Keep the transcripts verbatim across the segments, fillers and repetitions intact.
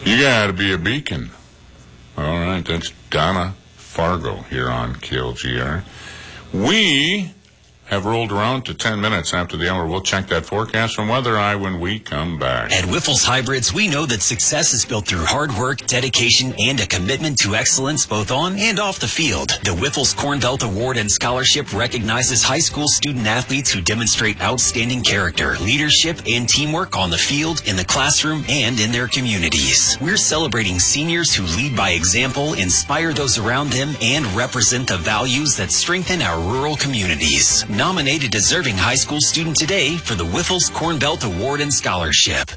You gotta be a beacon. All right, that's Donna Fargo here on K L G R. We have rolled around to ten minutes after the hour. We'll check that forecast from Weather Eye when we come back. At Wyffels Hybrids, we know that success is built through hard work, dedication, and a commitment to excellence both on and off the field. The Wyffels Corn Belt Award and Scholarship recognizes high school student athletes who demonstrate outstanding character, leadership, and teamwork on the field, in the classroom, and in their communities. We're celebrating seniors who lead by example, inspire those around them, and represent the values that strengthen our rural communities. Nominate a deserving high school student today for the Wyffels Corn Belt Award and Scholarship.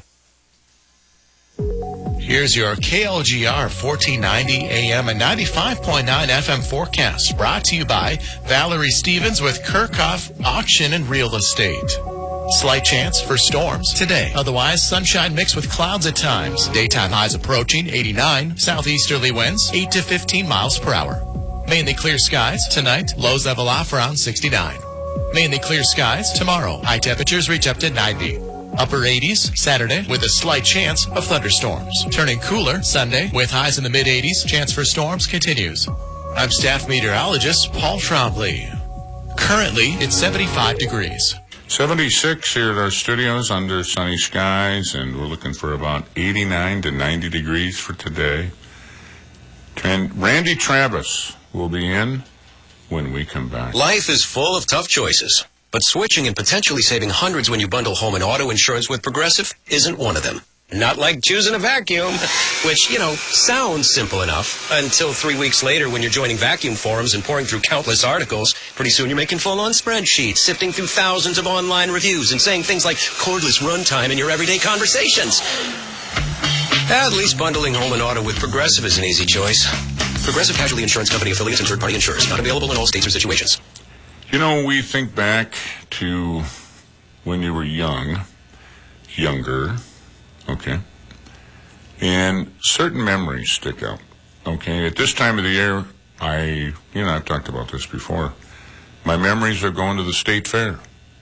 Here's your K L G R fourteen ninety A M and ninety-five point nine F M forecast, brought to you by Valerie Stevens with Kirchhoff Auction and Real Estate. Slight chance for storms today. Otherwise, sunshine mixed with clouds at times. Daytime highs approaching eighty-nine. Southeasterly winds eight to fifteen miles per hour. Mainly clear skies tonight. Lows level off around sixty-nine. Mainly clear skies tomorrow. High temperatures reach up to ninety. Upper eighties Saturday with a slight chance of thunderstorms. Turning cooler Sunday with highs in the mid eighties. Chance for storms continues. I'm staff meteorologist Paul Trombley. Currently, it's seventy-five degrees. seventy-six here at our studios under sunny skies, and we're looking for about eighty-nine to ninety degrees for today. And Randy Travis will be in when we come back. Life is full of tough choices, but switching and potentially saving hundreds when you bundle home and auto insurance with Progressive isn't one of them. Not like choosing a vacuum, which, you know, sounds simple enough until three weeks later when you're joining vacuum forums and pouring through countless articles. Pretty soon you're making full-on spreadsheets, sifting through thousands of online reviews and saying things like cordless runtime in your everyday conversations. At least bundling home and auto with Progressive is an easy choice. Progressive Casualty Insurance Company affiliates and third-party insurers. Not available in all states or situations. You know, we think back to when you were young, younger, okay, and certain memories stick out, okay? At this time of the year, I, you know, I've talked about this before. My memories are going to the state fair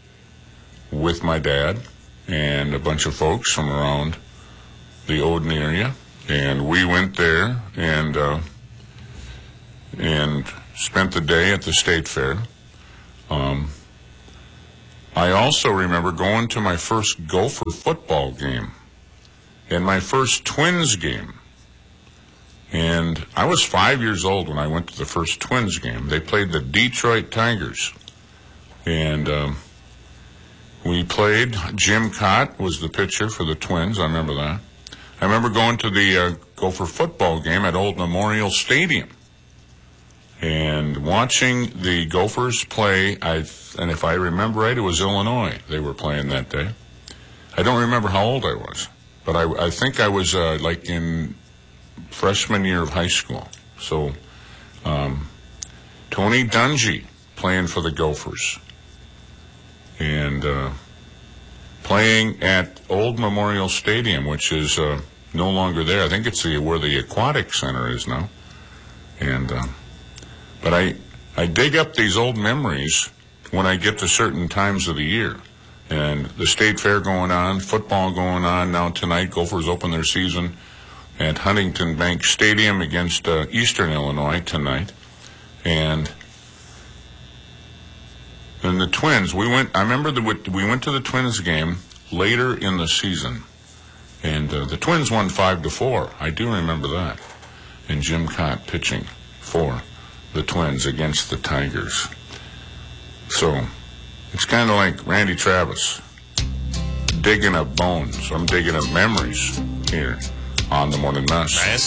with my dad and a bunch of folks from around the Odin area, and we went there and uh, and spent the day at the state fair. Um, I also remember going to my first Gopher football game and my first Twins game. And I was five years old when I went to the first Twins game. They played the Detroit Tigers. And um, we played. Jim Cott was the pitcher for the Twins. I remember that. I remember going to the uh, Gopher football game at Old Memorial Stadium and watching the Gophers play. I and if I remember right, it was Illinois they were playing that day. I don't remember how old I was, but I, I think I was uh, like in freshman year of high school. So um, Tony Dungy playing for the Gophers and uh, playing at Old Memorial Stadium, which is uh, no longer there. I think it's the where the Aquatic Center is now. And uh, but I I dig up these old memories when I get to certain times of the year. And the state fair going on, football going on. Now tonight, Gophers open their season at Huntington Bank Stadium against uh, Eastern Illinois tonight. And and the Twins, we went, I remember the, we went to the Twins game later in the season. And uh, the Twins won five to four. I do remember that. And Jim Cott pitching for the Twins against the Tigers. So it's kind of like Randy Travis digging up bones. I'm digging up memories here on the Morning Mess.